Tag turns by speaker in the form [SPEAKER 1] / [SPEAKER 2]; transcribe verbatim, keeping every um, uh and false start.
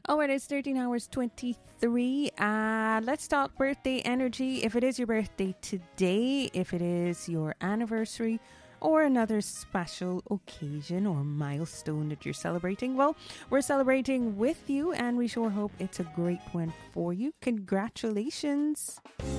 [SPEAKER 1] Oh, it is thirteen hours twenty-three. Uh, let's talk birthday energy. If it is your birthday today, if it is your anniversary, or another special occasion or milestone that you're celebrating, well, we're celebrating with you and we sure hope it's a great one for you. Congratulations.